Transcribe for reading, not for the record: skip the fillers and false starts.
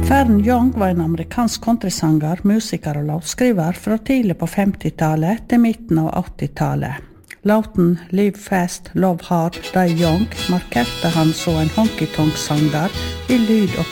Faron Young var en amerikansk countrysanger, musiker og låtskriver fra tidlig på 50-tallet til midten av 80-tallet. Låten Live Fast, Love Hard, Die Young markerte han som en honky-tonk-sanger i lyd- og